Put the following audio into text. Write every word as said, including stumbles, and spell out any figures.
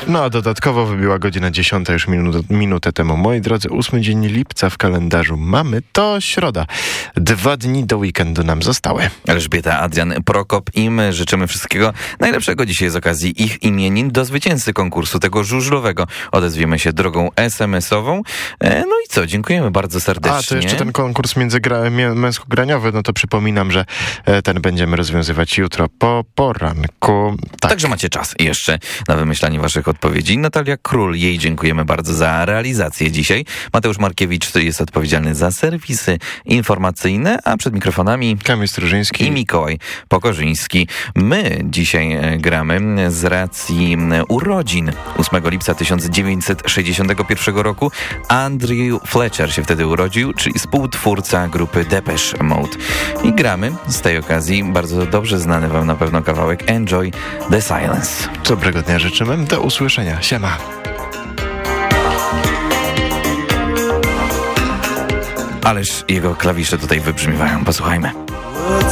No a dodatkowo wybiła godzina dziesiąta już minutę, minutę temu. Moi drodzy, ósmy dzień lipca w kalendarzu mamy, to środa. Dwa dni do weekendu nam zostały. Elżbieta, Adrian, Prokop i my życzymy wszystkiego najlepszego dzisiaj z okazji ich imienin. Do zwycięzcy konkursu tego żużlowego odezwiemy się drogą es em esową. E, no i co, dziękujemy bardzo serdecznie. A, to jeszcze ten konkurs międzygra- męskograniowy, no to przypominam, że ten będziemy rozwiązywać jutro po poranku. Tak. Także macie czas jeszcze na wymyślanie waszych odpowiedzi. Natalia Król, jej dziękujemy bardzo za realizację dzisiaj. Mateusz Markiewicz jest odpowiedzialny za serwisy informacyjne, a przed mikrofonami Kamil Strużyński i Mikołaj Pokorzyński. My dzisiaj gramy z racji urodzin ósmego lipca tysiąc dziewięćset sześćdziesiątego pierwszego roku. Andrew Fletcher się wtedy urodził, czyli współtwórca grupy Depeche Mode. I gramy z tej okazji bardzo dobrze znany wam na pewno kawałek Enjoy the Silence. Dobrego dnia życzymy. Do usłyszenia. Siema. Ależ jego klawisze tutaj wybrzmiewają. Posłuchajmy.